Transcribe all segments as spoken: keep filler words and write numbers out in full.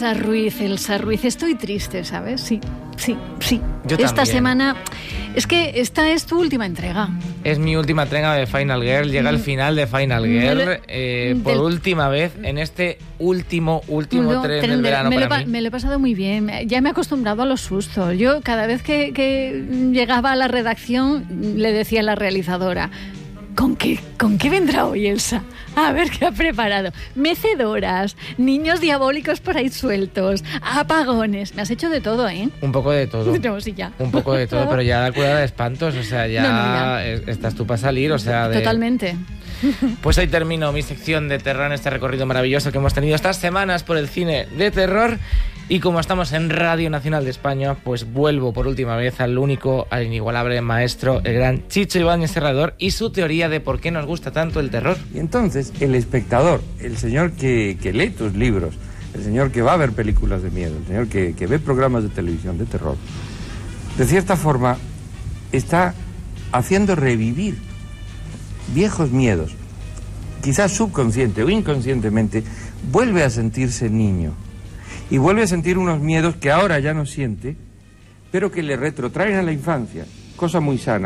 Elsa Ruiz, Elsa Ruiz. Estoy triste, ¿sabes? Sí, sí, sí. Yo Esta también. semana... Es que esta es tu última entrega. Es mi última entrega de Final Girl. Llega el final de Final Girl. Me lo- eh, por del- última vez en este último, último No, tren tren del de- verano me, lo, para he pa- mí. me lo he pasado muy bien. Ya me he acostumbrado a los sustos. Yo cada vez que, que llegaba a la redacción le decía a la realizadora: ¿Con qué, ¿Con qué vendrá hoy Elsa? A ver qué ha preparado. Mecedoras, niños diabólicos por ahí sueltos, apagones. Me has hecho de todo, ¿eh? Un poco de todo. No, sí, ya. Un poco de todo, pero ya da cuidado de espantos. O sea, ya, No, no, ya. es- estás tú para salir. O sea, de... Totalmente. Pues ahí termino mi sección de terror en este recorrido maravilloso que hemos tenido estas semanas por el cine de terror. Y como estamos en Radio Nacional de España, pues vuelvo por última vez al único, al inigualable maestro, el gran Chicho Ibáñez Serrador, y su teoría de por qué nos gusta tanto el terror. Y entonces el espectador, el señor que, que lee tus libros, el señor que va a ver películas de miedo, el señor que, que ve programas de televisión de terror, de cierta forma está haciendo revivir viejos miedos. Quizás subconsciente o inconscientemente vuelve a sentirse niño y vuelve a sentir unos miedos que ahora ya no siente, pero que le retrotraen a la infancia, cosa muy sana.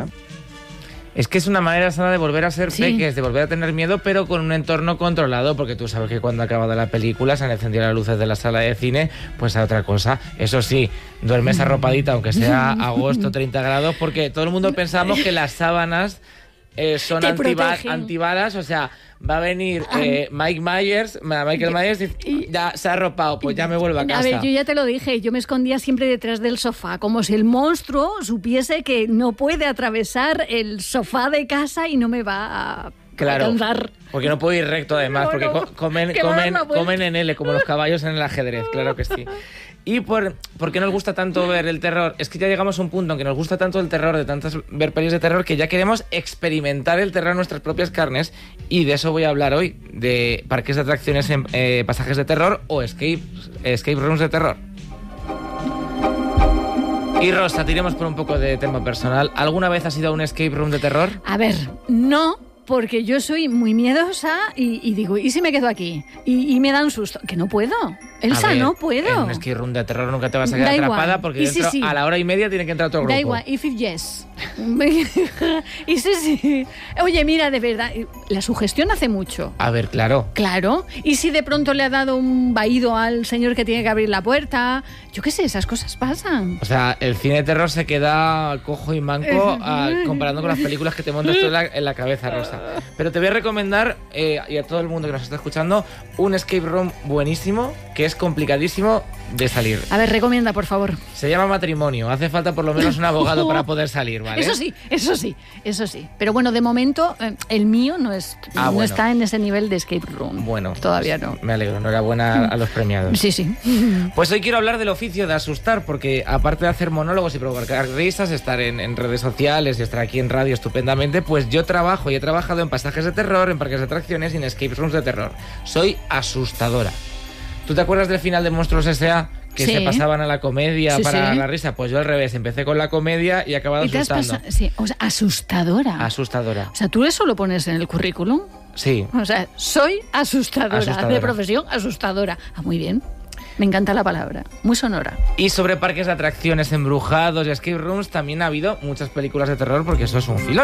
Es que es una manera sana de volver a ser Sí. peques, de volver a tener miedo, pero con un entorno controlado, porque tú sabes que cuando ha acabado la película se han encendido las luces de la sala de cine, pues a otra cosa. Eso sí, duermes arropadita, aunque sea agosto, treinta grados, porque todo el mundo pensamos que las sábanas eh, son Te antiba- protegen. antibalas, o sea, va a venir eh, Mike Myers, Michael Myers, y ya se ha arropado, pues ya me vuelvo a casa. A ver, yo ya te lo dije, yo me escondía siempre detrás del sofá, como si el monstruo supiese que no puede atravesar el sofá de casa y no me va a Claro, alcanzar. porque no puedo ir recto además, No, porque no, co- comen, que va a dar comen, una vuelta. comen en L, como los caballos en el ajedrez, claro que sí. ¿Y por, por qué nos gusta tanto ver el terror? Es que ya llegamos a un punto en que nos gusta tanto el terror, de tantas ver pelis de terror, que ya queremos experimentar el terror en nuestras propias carnes, y de eso voy a hablar hoy, de parques de atracciones en eh, pasajes de terror o escape, escape rooms de terror. Y Rosa, tiremos por un poco de tema personal. ¿Alguna vez has ido a un escape room de terror? A ver, no, porque yo soy muy miedosa y, y digo, ¿y si me quedo aquí? Y, y me da un susto. Que no puedo. Elsa, A ver, no puedo. En un escape room de terror nunca te vas a quedar Da igual. atrapada, porque Y sí, dentro, sí. a la hora y media tiene que entrar otro grupo. Da igual, if it yes. Y sí, sí. Oye, mira, de verdad, la sugestión hace mucho. A ver, claro. Claro. ¿Y si de pronto le ha dado un vaído al señor que tiene que abrir la puerta? Yo qué sé, esas cosas pasan. O sea, el cine de terror se queda cojo y manco a- comparando con las películas que te montas tú en la, en la cabeza, Rosa. Pero te voy a recomendar, eh, y a todo el mundo que nos está escuchando, un escape room buenísimo, que es complicadísimo de salir. A ver, recomienda, por favor. Se llama matrimonio. Hace falta por lo menos un abogado para poder salir, ¿vale? Eso sí, eso sí, eso sí. Pero bueno, de momento, eh, el mío no, es, Ah, no bueno. está en ese nivel de escape room. Bueno, Todavía pues no. Me alegro. Enhorabuena a los premiados. Sí, sí. Pues hoy quiero hablar del oficio de asustar, porque aparte de hacer monólogos y provocar risas, estar en, en redes sociales y estar aquí en radio estupendamente, pues yo trabajo y he trabajado en pasajes de terror, en parques de atracciones y en escape rooms de terror. Soy asustadora. ¿Tú te acuerdas del final de Monstruos S A? Que Sí. se pasaban a la comedia Sí, para sí. la risa. Pues yo al revés, empecé con la comedia y he acabado ¿Y te has asustando. pasado? Sí, o sea, asustadora. Asustadora. O sea, ¿tú eso lo pones en el currículum? Sí. O sea, soy asustadora, Asustadora. de profesión asustadora. Ah, muy bien. Me encanta la palabra. Muy sonora. Y sobre parques de atracciones embrujados y escape rooms también ha habido muchas películas de terror, porque eso es un filón.